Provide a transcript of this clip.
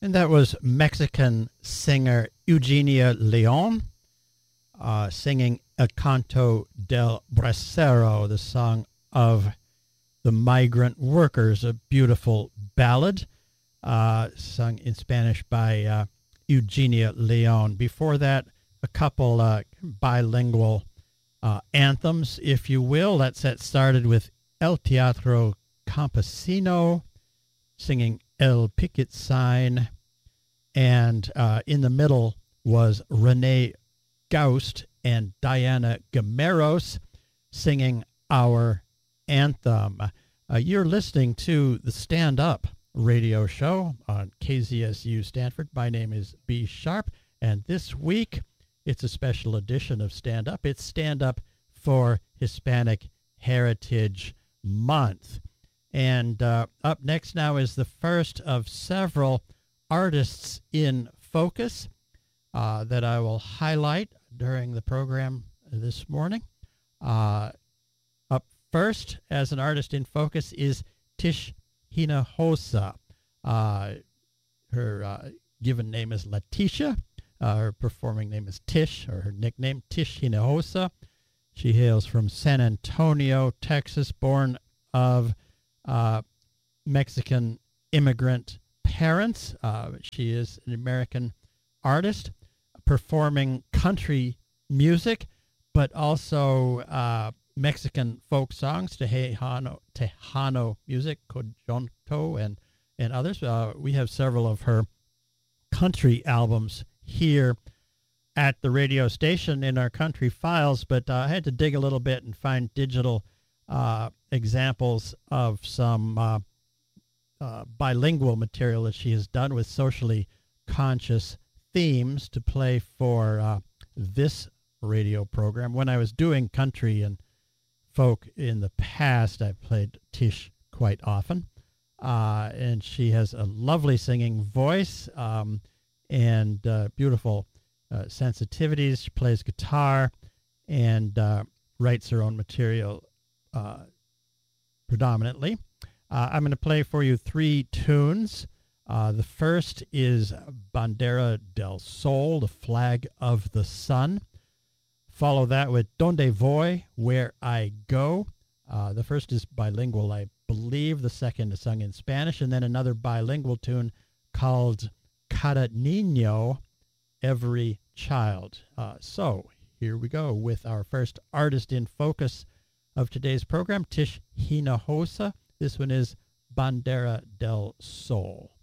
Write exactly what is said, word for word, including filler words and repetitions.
And that was Mexican singer Eugenia Leon uh, singing El Canto del Bracero, the song of the migrant workers, a beautiful ballad uh, sung in Spanish by uh, Eugenia Leon. Before that, a couple uh, bilingual uh, anthems, if you will. That set started with El Teatro Campesino singing El Picket Sign, and uh, in the middle was Renee Gaust and Diana Gameros singing Our Anthem. Uh, you're listening to the Stand Up radio show on K Z S U Stanford. My name is B. Sharp, and this week it's a special edition of Stand Up. It's Stand Up for Hispanic Heritage Month. And uh, up next now is the first of several artists in focus uh, that I will highlight during the program this morning. Uh, up first, as an artist in focus, is Tish Hinojosa. Uh, her uh, given name is Leticia. Uh, her performing name is Tish, or her nickname, Tish Hinojosa. She hails from San Antonio, Texas, born of uh, Mexican immigrant parents. Uh, she is an American artist performing country music, but also uh, Mexican folk songs, Tejano, Tejano music, Cojonto, and, and others. Uh, we have several of her country albums here at the radio station in our country files, but uh, I had to dig a little bit and find digital uh, examples of some uh, uh, bilingual material that she has done with socially conscious themes to play for uh, this radio program. When I was doing country and folk in the past, I played Tish quite often, uh, and she has a lovely singing voice um, and uh, beautiful uh, sensitivities. She plays guitar and uh, writes her own material uh, predominantly. Uh, I'm going to play for you three tunes. Uh, the first is Bandera del Sol, the flag of the sun. Follow that with Donde Voy, Where I Go. Uh, the first is bilingual, I believe. The second is sung in Spanish. And then another bilingual tune called Cada Niño, Every Child. Uh, so here we go with our first artist in focus of today's program, Tish Hinojosa. This one is Bandera del Sol.